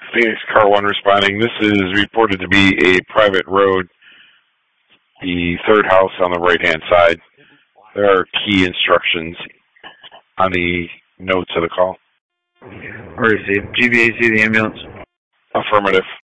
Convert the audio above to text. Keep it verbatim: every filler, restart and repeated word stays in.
Phoenix Car one responding. This is reported to be a private road, the third house on the right-hand side. There are key instructions on the notes of the call. Or is it G V A C, the ambulance? Affirmative.